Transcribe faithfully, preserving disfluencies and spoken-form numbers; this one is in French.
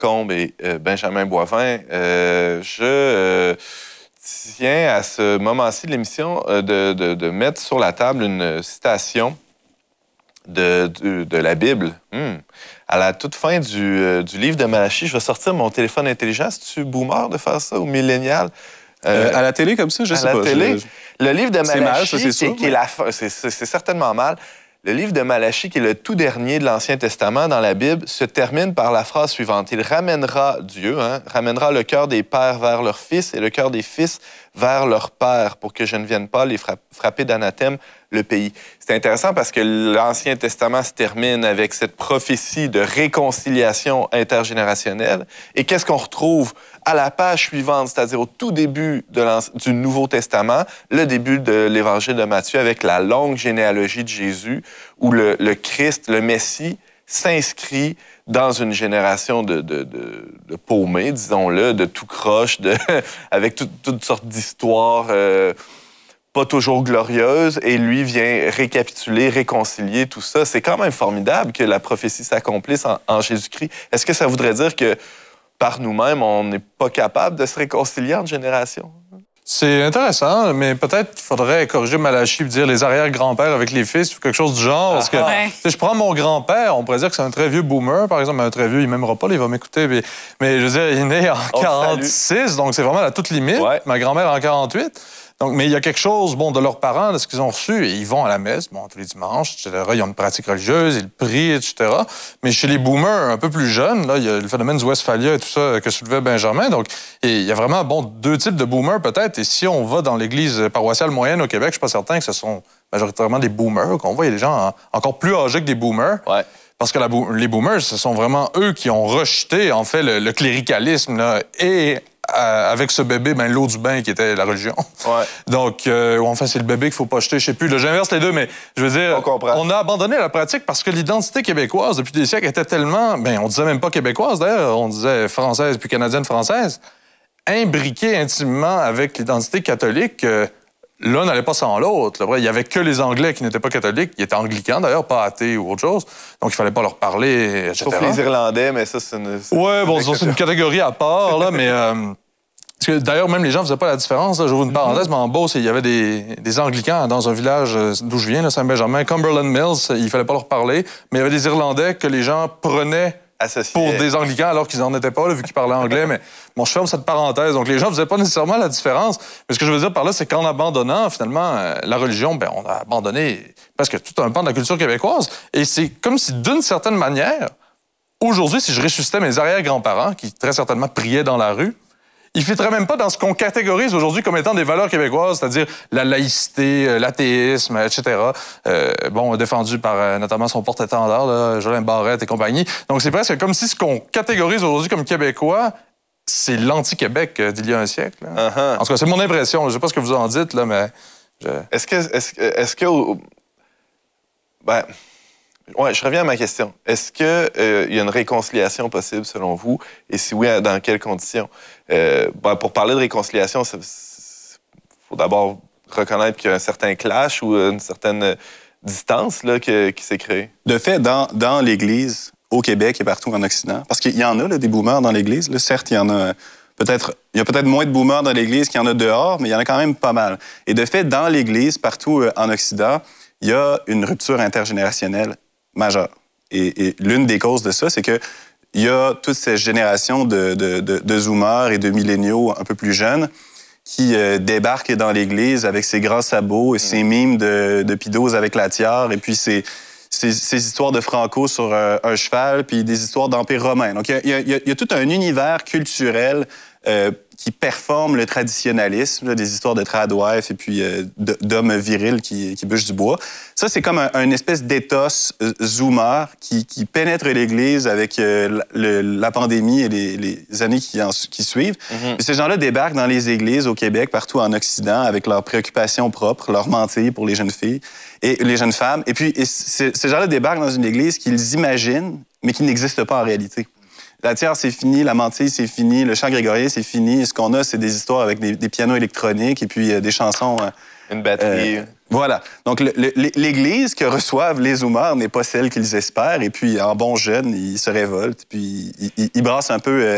Combe et euh, Benjamin Boivin. Euh, je euh, tiens à ce moment-ci de l'émission euh, de, de, de mettre sur la table une citation de, de, de la Bible. Hmm. À la toute fin du, euh, du livre de Malachie, je vais sortir mon téléphone intelligent. C'est-tu boomer de faire ça ou millénial? Euh, euh, à la télé, comme ça, je à sais la pas. Télé, je... Le livre de Malachie, c'est mal, ça, c'est sûr, qui est, mais... la fin, c'est, c'est, c'est certainement mal. Le livre de Malachie, qui est le tout dernier de l'Ancien Testament dans la Bible, se termine par la phrase suivante. Il ramènera, Dieu, hein, ramènera le cœur des pères vers leurs fils et le cœur des fils vers leurs pères pour que je ne vienne pas les frapper d'anathème le pays. C'est intéressant parce que l'Ancien Testament se termine avec cette prophétie de réconciliation intergénérationnelle. Et qu'est-ce qu'on retrouve à la page suivante, c'est-à-dire au tout début de du Nouveau Testament, le début de l'Évangile de Matthieu avec la longue généalogie de Jésus, où le, le Christ, le Messie, s'inscrit dans une génération de, de, de, de paumés, disons-le, de tout croche, de, avec tout, toutes sortes d'histoires euh, pas toujours glorieuses, et lui vient récapituler, réconcilier tout ça. C'est quand même formidable que la prophétie s'accomplisse en, en Jésus-Christ. Est-ce que ça voudrait dire que par nous-mêmes, on n'est pas capable de se réconcilier entre générations? C'est intéressant, mais peut-être qu'il faudrait corriger Malachie et dire les arrière-grands-pères avec les fils ou quelque chose du genre. Parce que ouais. si je prends mon grand-père, on pourrait dire que c'est un très vieux boomer, par exemple. Un très vieux, il m'aimera pas, là, il va m'écouter. Mais, mais je veux dire, il est né en oh, quarante-six, donc c'est vraiment la toute limite. Ouais. Ma grand-mère en quarante-huit. Donc, mais il y a quelque chose, bon, de leurs parents, de ce qu'ils ont reçu, et ils vont à la messe, bon, tous les dimanches, et cetera. Ils ont une pratique religieuse, ils prient, et cetera. Mais chez les boomers un peu plus jeunes, là, il y a le phénomène du Westphalia et tout ça que soulevait Benjamin. Donc, et il y a vraiment, bon, deux types de boomers peut-être. Et si on va dans l'église paroissiale moyenne au Québec, je suis pas certain que ce sont majoritairement des boomers qu'on voit. Il y a des gens encore plus âgés que des boomers. Ouais. Parce que la, les boomers, ce sont vraiment eux qui ont rejeté, en fait, le, le cléricalisme, là, et Euh, avec ce bébé, ben, l'eau du bain qui était la religion. Ouais. Donc, euh, enfin, c'est le bébé qu'il faut pas jeter, je sais plus. Là, j'inverse les deux, mais je veux dire, on, on a abandonné la pratique parce que l'identité québécoise, depuis des siècles, était tellement... Ben, on disait même pas québécoise, d'ailleurs, on disait française puis canadienne-française, imbriquée intimement avec l'identité catholique. Euh, L'un n'allait pas sans l'autre. Il n'y avait que les Anglais qui n'étaient pas catholiques. Ils étaient anglicans, d'ailleurs, pas athées ou autre chose. Donc, il fallait pas leur parler, et cetera. Sauf les Irlandais, mais ça, c'est une... Oui, bon, c'est une catégorie à part, là, mais... Euh, parce que, d'ailleurs, même les gens ne faisaient pas la différence. Là. J'ouvre une parenthèse, mais en Beauce, il y avait des, des Anglicans dans un village d'où je viens, là, Saint-Benjamin, Cumberland Mills. Il fallait pas leur parler, mais il y avait des Irlandais que les gens prenaient associé pour des Anglicans alors qu'ils n'en étaient pas, là, vu qu'ils parlaient anglais. Mais bon, je ferme cette parenthèse. Donc, les gens ne faisaient pas nécessairement la différence. Mais ce que je veux dire par là, c'est qu'en abandonnant, finalement, euh, la religion, ben, on a abandonné presque tout un pan de la culture québécoise. Et c'est comme si, d'une certaine manière, aujourd'hui, si je ressuscitais mes arrière-grands-parents, qui très certainement priaient dans la rue, ils ne fitteraient même pas dans ce qu'on catégorise aujourd'hui comme étant des valeurs québécoises, c'est-à-dire la laïcité, l'athéisme, et cetera. Euh, bon, défendu par euh, notamment son porte-étendard, là, Jolin Barrette et compagnie. Donc, c'est presque comme si ce qu'on catégorise aujourd'hui comme québécois, c'est l'anti-Québec euh, d'il y a un siècle. Uh-huh. En tout cas, c'est mon impression. Je ne sais pas ce que vous en dites, là, mais... Je... Est-ce que... Est-ce, est-ce que... Ben... Oui, je reviens à ma question. Est-ce qu'il euh, y a une réconciliation possible, selon vous? Et si oui, dans quelles conditions? Euh, ben, pour parler de réconciliation, il faut d'abord reconnaître qu'il y a un certain clash ou une certaine distance là, que, qui s'est créée. De fait, dans, dans l'Église, au Québec et partout en Occident, parce qu'il y en a là, des boomers dans l'Église, là, certes, il y en a... Peut-être, il y a peut-être moins de boomers dans l'Église qu'il y en a dehors, mais il y en a quand même pas mal. Et de fait, dans l'Église, partout en Occident, il y a une rupture intergénérationnelle majeure. Et, et l'une des causes de ça, c'est que il y a toute cette génération de, de, de, de zoomers et de milléniaux un peu plus jeunes qui euh, débarquent dans l'Église avec ses grands sabots et ses mimes de, de pidose avec la tiare et puis ces, ces, ces histoires de Franco sur un, un cheval puis des histoires d'Empire romain. Donc, il y a, il y a, il y a tout un univers culturel euh, qui performe le traditionnalisme, là, des histoires de tradwife et puis euh, d'hommes virils qui, qui bûchent du bois. Ça, c'est comme un, un espèce d'éthos euh, zoomer qui, qui pénètre l'Église avec euh, le, la pandémie et les, les années qui, en, qui suivent. Mm-hmm. Et ces gens-là débarquent dans les églises au Québec, partout en Occident, avec leurs préoccupations propres, leur mentir pour les jeunes filles et les jeunes femmes. Et puis, et ces gens-là débarquent dans une église qu'ils imaginent, mais qui n'existe pas en réalité. La tiare, c'est fini, la mantille, c'est fini, le chant grégorien, c'est fini. Et ce qu'on a, c'est des histoires avec des, des pianos électroniques et puis euh, des chansons euh, Une batterie. Euh, voilà. Donc, le- le- l'Église que reçoivent les Zoomers n'est pas celle qu'ils espèrent. Et puis, en bons jeunes, ils se révoltent. Puis, ils, ils- ils brassent un peu... euh,